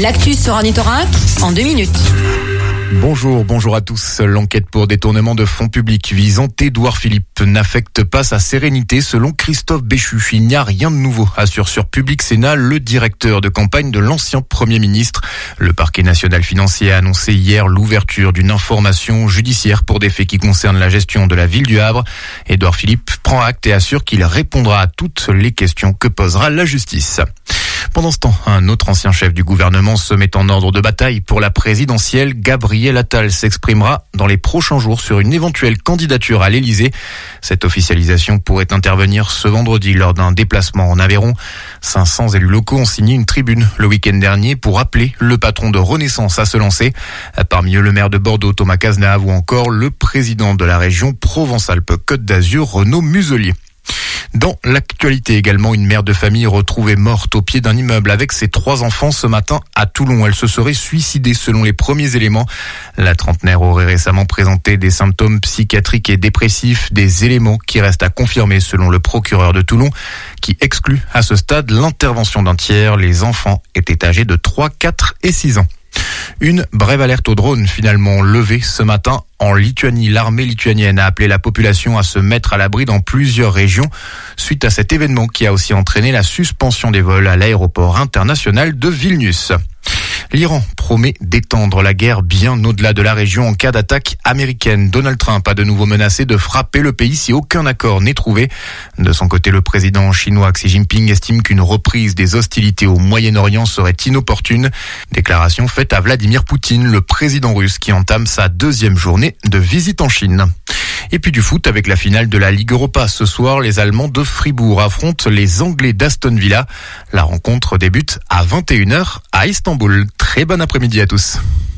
L'actu sur Ornithorinque en 2 minutes. Bonjour à tous. L'enquête pour détournement de fonds publics visant Édouard Philippe n'affecte pas sa sérénité selon Christophe Béchu. Il n'y a rien de nouveau, assure sur Public Sénat le directeur de campagne de l'ancien Premier ministre. Le parquet national financier a annoncé hier l'ouverture d'une information judiciaire pour des faits qui concernent la gestion de la ville du Havre. Édouard Philippe prend acte et assure qu'il répondra à toutes les questions que posera la justice. Pendant ce temps, un autre ancien chef du gouvernement se met en ordre de bataille pour la présidentielle. Gabriel Attal s'exprimera dans les prochains jours sur une éventuelle candidature à l'Élysée. Cette officialisation pourrait intervenir ce vendredi lors d'un déplacement en Aveyron. 500 élus locaux ont signé une tribune le week-end dernier pour appeler le patron de Renaissance à se lancer. Parmi eux, le maire de Bordeaux, Thomas Cazenave, ou encore le président de la région Provence-Alpes-Côte d'Azur, Renaud Muselier. Dans l'actualité également, une mère de famille retrouvée morte au pied d'un immeuble avec ses 3 enfants ce matin à Toulon. Elle se serait suicidée selon les premiers éléments. La trentenaire aurait récemment présenté des symptômes psychiatriques et dépressifs, des éléments qui restent à confirmer selon le procureur de Toulon, qui exclut à ce stade l'intervention d'un tiers. Les enfants étaient âgés de 3, 4 et 6 ans. Une brève alerte au drone finalement levée ce matin en Lituanie. L'armée lituanienne a appelé la population à se mettre à l'abri dans plusieurs régions suite à cet événement qui a aussi entraîné la suspension des vols à l'aéroport international de Vilnius. L'Iran promet d'étendre la guerre bien au-delà de la région en cas d'attaque américaine. Donald Trump a de nouveau menacé de frapper le pays si aucun accord n'est trouvé. De son côté, le président chinois Xi Jinping estime qu'une reprise des hostilités au Moyen-Orient serait inopportune. Déclaration faite à Vladimir Poutine, le président russe qui entame sa 2e journée de visite en Chine. Et puis du foot avec la finale de la Ligue Europa. Ce soir, les Allemands de Fribourg affrontent les Anglais d'Aston Villa. La rencontre débute à 21h à Istanbul. Très bon après-midi à tous.